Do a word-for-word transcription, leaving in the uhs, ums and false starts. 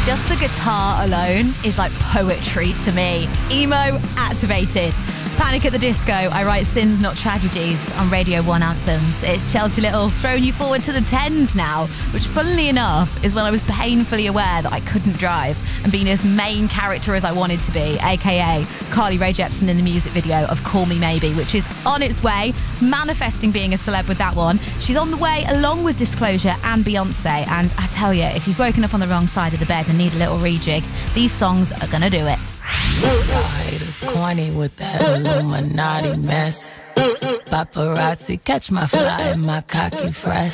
Just the guitar alone is like poetry to me. Emo activated. Panic at the Disco, I write Sins Not Tragedies on Radio one Anthems. It's Chelsea Little throwing you forward to the tens now, which funnily enough is when I was painfully aware that I couldn't drive and being as main character as I wanted to be, aka Carly Rae Jepsen in the music video of Call Me Maybe, which is on its way, manifesting being a celeb with that one. She's on the way along with Disclosure and Beyonce, and I tell you, if you've woken up on the wrong side of the bed and need a little rejig, these songs are gonna do it. Y'all haters corny with that Illuminati mess. Paparazzi catch my fly and my cocky fresh.